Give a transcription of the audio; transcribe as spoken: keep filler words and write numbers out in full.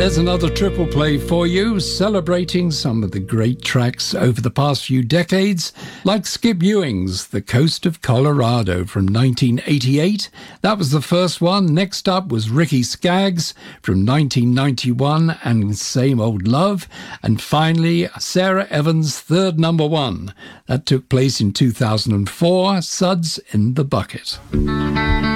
There's another triple play for you, celebrating some of the great tracks over the past few decades, like Skip Ewing's The Coast of Colorado from nineteen eighty-eight. That was the first one. Next up was Ricky Skaggs from nineteen ninety-one and Same Old Love. And finally, Sarah Evans' third number one. That took place in two thousand four, Suds in the Bucket.